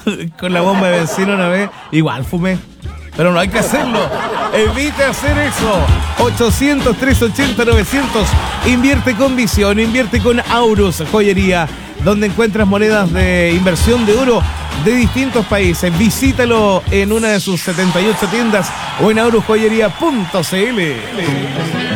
con la bomba de benzina una vez. Igual fumé. Pero no hay que hacerlo. Evite hacer eso. 800-380-900. Invierte con visión. Invierte con Aurus Joyería, donde encuentras monedas de inversión de oro de distintos países. Visítalo en una de sus 78 tiendas o en aurusjoyería.cl.